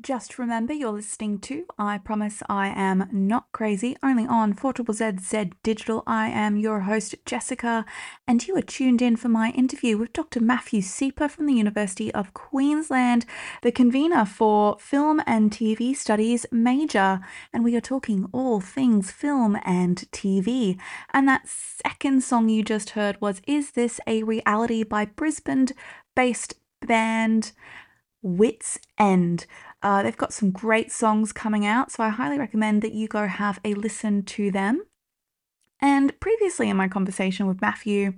Just remember you're listening to I Promise I Am Not Crazy, only on 4ZZZ Digital. I am your host, Jessica, and you are tuned in for my interview with Dr. Matthew Sieper from the University of Queensland, the convener for Film and TV Studies Major. And we are talking all things film and TV. And that second song you just heard was Is This a Reality by Brisbane-based band Wits End. They've got some great songs coming out, so I highly recommend that you go have a listen to them. And previously in my conversation with Matthew,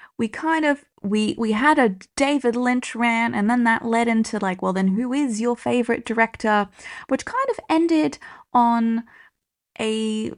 we had a David Lynch rant, and then that led into like, well, then who is your favorite director? Which kind of ended on a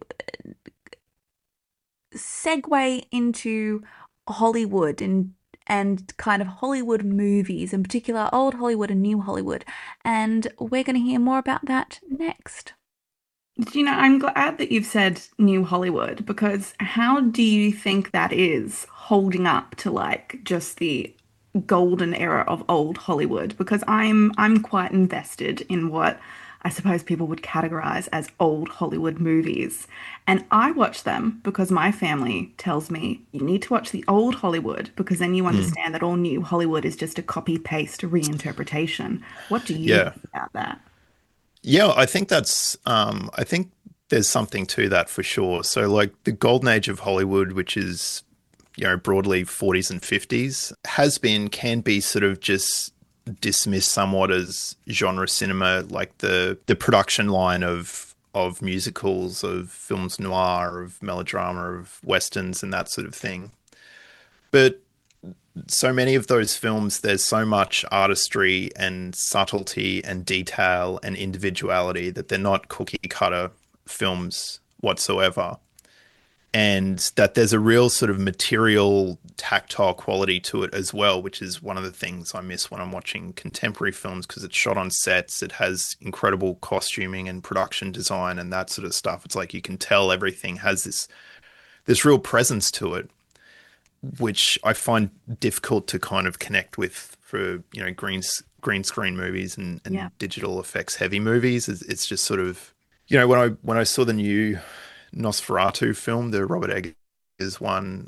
segue into Hollywood and kind of Hollywood movies, in particular old Hollywood and new Hollywood. And we're going to hear more about that next. I'm glad that you've said New Hollywood because how do you think that is holding up to like just the golden era of old Hollywood? Because I'm quite invested in what I suppose people would categorize as old Hollywood movies. And I watch them because my family tells me you need to watch the old Hollywood because then you Mm. understand that all new Hollywood is just a copy paste reinterpretation. What do you Yeah. think about that? Yeah, I think there's something to that for sure. So like the golden age of Hollywood, which is, broadly 40s and 50s, can be sort of just dismissed somewhat as genre cinema, like the production line of musicals, of films noir, of melodrama, of westerns and that sort of thing. But so many of those films, there's so much artistry and subtlety and detail and individuality that they're not cookie cutter films whatsoever. And that there's a real sort of material, tactile quality to it as well, which is one of the things I miss when I'm watching contemporary films because it's shot on sets. It has incredible costuming and production design and that sort of stuff. It's like you can tell everything has this real presence to it, which I find difficult to kind of connect with for green screen movies and Yeah. digital effects heavy movies. It's just sort of when I saw the new Nosferatu film, the Robert Eggers one,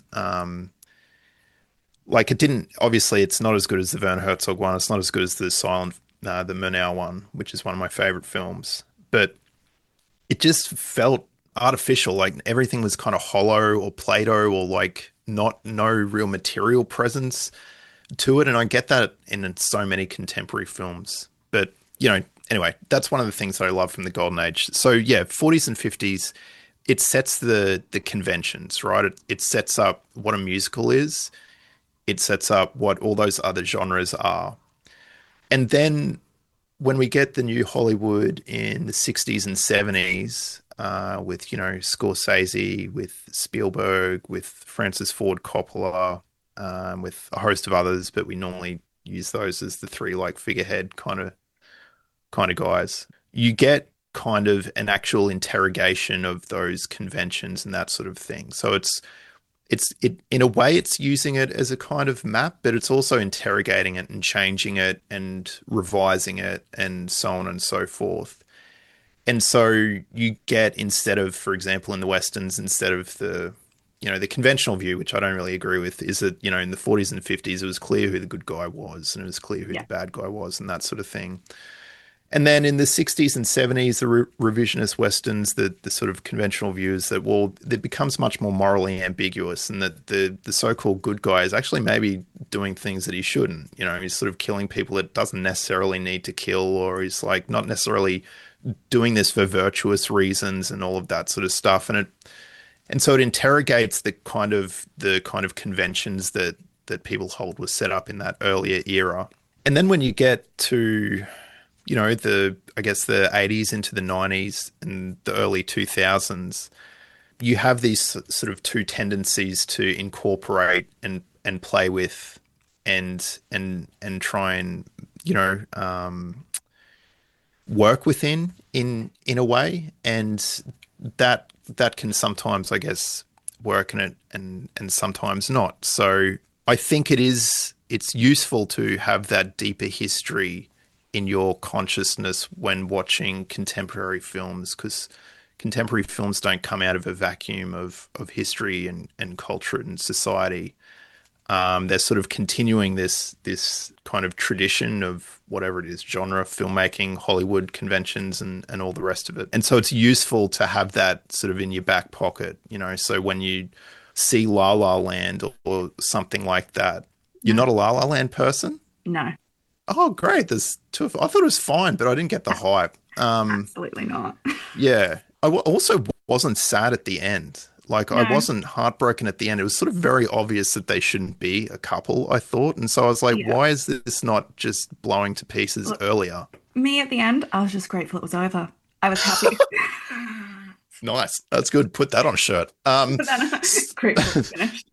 like it didn't obviously it's not as good as the Werner Herzog one. It's not as good as the Murnau one, which is one of my favorite films, but it just felt artificial. Like everything was kind of hollow or Play-Doh or like not no real material presence to it. And I get that in so many contemporary films. But, anyway, that's one of the things that I love from the Golden Age. So yeah, 40s and 50s, it sets the conventions, right? It sets up what a musical is. It sets up what all those other genres are. And then when we get the new Hollywood in the 60s and 70s, with, Scorsese, with Spielberg, with Francis Ford Coppola, with a host of others, but we normally use those as the three like figurehead kind of guys. You get kind of an actual interrogation of those conventions and that sort of thing. So it in a way it's using it as a kind of map, but it's also interrogating it and changing it and revising it and so on and so forth. And so you get instead of, for example, in the westerns, instead of the conventional view, which I don't really agree with, is that in the 40s and 50s it was clear who the good guy was and it was clear who Yeah. the bad guy was and that sort of thing. And then in the 60s and 70s, the revisionist westerns, the sort of conventional views that, well, it becomes much more morally ambiguous and that the so-called good guy is actually maybe doing things that he shouldn't. He's sort of killing people that doesn't necessarily need to kill, or he's like not necessarily doing this for virtuous reasons and all of that sort of stuff. And so it interrogates the kind of conventions that people hold was set up in that earlier era. And then when you get to I guess the 80s into the 90s and the early 2000s, you have these sort of two tendencies to incorporate and play with and try and work within in a way, and that can sometimes, I guess, work in it and sometimes not. So I think it's useful to have that deeper history in your consciousness when watching contemporary films? Because contemporary films don't come out of a vacuum of history and culture and society. They're sort of continuing this kind of tradition of whatever it is, genre, filmmaking, Hollywood conventions, and all the rest of it. And so it's useful to have that sort of in your back pocket, you know. So when you see La La Land or something like that, you're not a La La Land person? No, Oh, great. There's two of, I thought it was fine, but I didn't get the hype. absolutely not. Yeah. Also wasn't sad at the end. Like, I No, wasn't heartbroken at the end. It was sort of very obvious that they shouldn't be a couple, I thought. And so I was like, yeah. why is this not just blowing to pieces Look, earlier? me at the end, I was just grateful it was over. I was happy. Nice. That's good. Put that on a shirt. But then grateful it finished.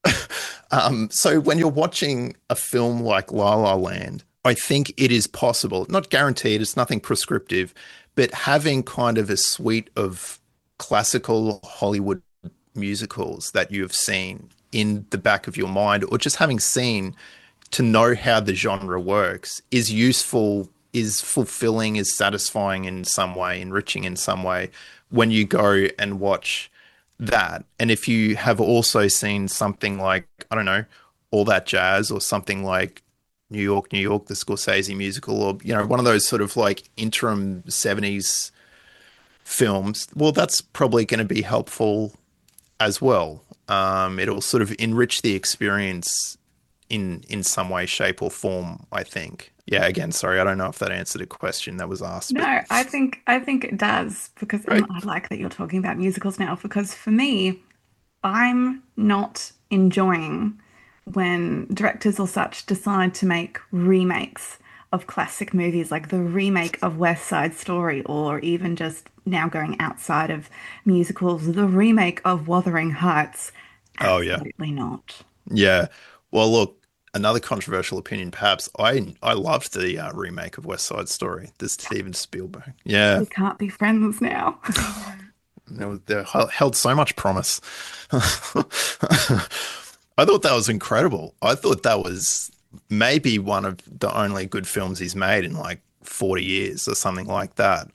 So when you're watching a film like La La Land, I think it is possible, not guaranteed, it's nothing prescriptive, but having kind of a suite of classical Hollywood musicals that you have seen in the back of your mind, or just having seen to know how the genre works is useful, is fulfilling, is satisfying in some way, enriching in some way when you go and watch that. And if you have also seen something like, I don't know, All That Jazz or something like New York, New York, the Scorsese musical, or, you know, one of those sort of like interim 70s films, well, that's probably going to be helpful as well. It'll sort of enrich the experience in some way, shape, or form, I think. Yeah, again, sorry, I don't know if that answered a question that was asked, but No, I think it does because right. I like that you're talking about musicals now because for me, I'm not enjoying when directors or such decide to make remakes of classic movies like the remake of West Side Story or even just now going outside of musicals, the remake of Wuthering Heights. Oh yeah. Absolutely not. Yeah. Well, look, another controversial opinion, perhaps. I loved the remake of West Side Story, the Steven Spielberg. Yeah, We can't be friends now. they held so much promise. I thought that was incredible. I thought that was maybe one of the only good films he's made in like 40 years or something like that.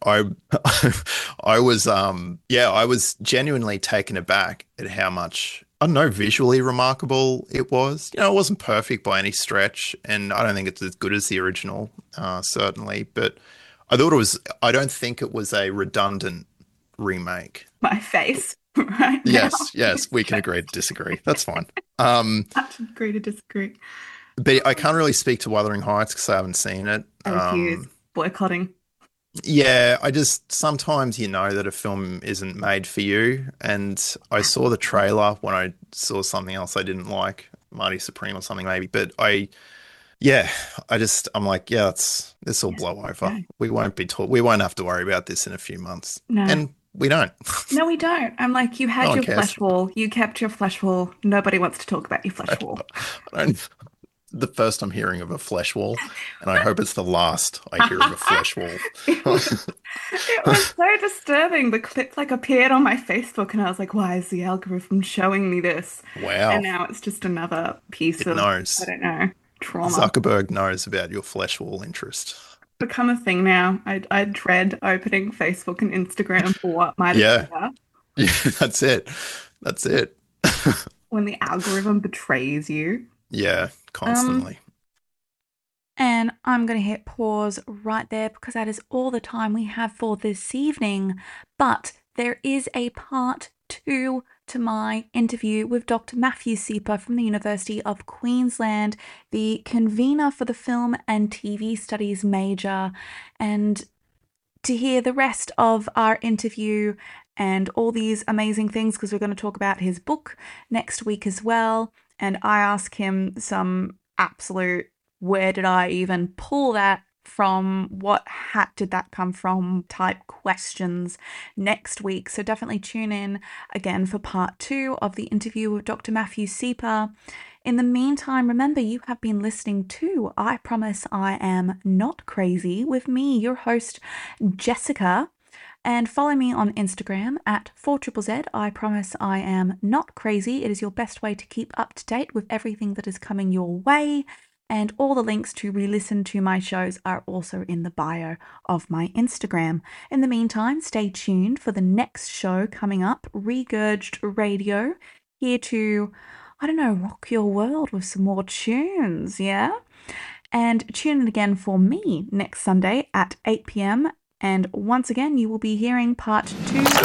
I was yeah, I was genuinely taken aback at how much, I don't know, visually remarkable it was. You know, it wasn't perfect by any stretch, and I don't think it's as good as the original, certainly, but I don't think it was a redundant remake. My face right now. Yes, we can agree to disagree. That's fine. Um, Have to agree to disagree. but I can't really speak to Wuthering Heights because I haven't seen it. I refuse. Boycotting. Yeah, I just sometimes you know that a film isn't made for you. And I saw the trailer when I saw something else I didn't like, Marty Supreme or something maybe. But yeah, I'm like, yeah, this will blow over. No, We won't have to worry about this in a few months. no, And we don't. no, we don't. I'm like, you No had one your cares. flesh wall. You kept your flesh wall. Nobody wants to talk about your flesh wall. I don't, the first I'm hearing of a flesh wall, and I hope it's the last I hear of a flesh wall. It was so disturbing. The clip like appeared on my Facebook, and I was like, why is the algorithm showing me this? And Wow. now it's just another piece It of, I knows. don't know, trauma. Zuckerberg knows about your flesh wall interest. Become a thing now. I dread opening Facebook and Instagram for what might Yeah. appear Yeah, that's it. That's it. when the algorithm betrays you. Yeah, Um, constantly. And I'm going to hit pause right there because that is all the time we have for this evening. But there is a part two to my interview with Dr. Matthew Sieper from the University of Queensland, the convener for the Film and TV Studies major. And to hear the rest of our interview and all these amazing things, because we're going to talk about his book next week as well. And I ask him some absolute, where did I even pull that from? What hat did that come from? Type questions next week. So definitely tune in again for part two of the interview with Dr. Matthew Sieper. In the meantime, remember you have been listening to I Promise I Am Not Crazy with me, your host, Jessica. And follow me on Instagram at 4ZZZ. I promise I am not crazy. It is your best way to keep up to date with everything that is coming your way. And all the links to re-listen to my shows are also in the bio of my Instagram. In the meantime, stay tuned for the next show coming up, Regurged Radio, here to, rock your world with some more tunes, yeah? And tune in again for me next Sunday at 8 p.m. And once again, you will be hearing part 2.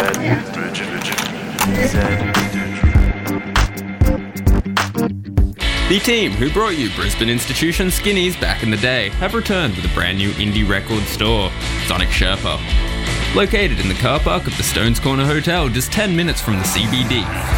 The team who brought you Brisbane Institution Skinnies back in the day have returned with a brand new indie record store, Sonic Sherpa. Located in the car park of the Stones Corner Hotel, just 10 minutes from the CBD.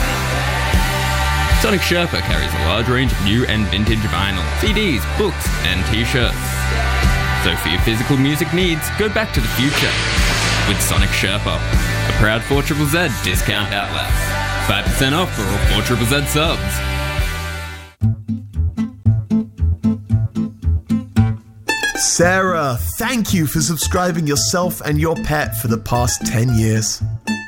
Sonic Sherpa carries a large range of new and vintage vinyl, CDs, books, and t-shirts. So for your physical music needs, go back to the future with Sonic Sherpa, a proud 4ZZZ discount outlet. 5% off for all 4ZZZ subs. Sarah, thank you for subscribing yourself and your pet for the past 10 years.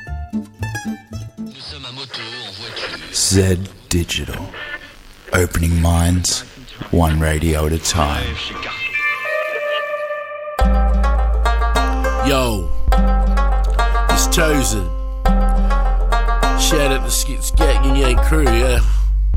Z Digital. Opening minds, one radio at a time. Yo, it's Chosen. Shout out to Skit Scat Yang crew, yeah.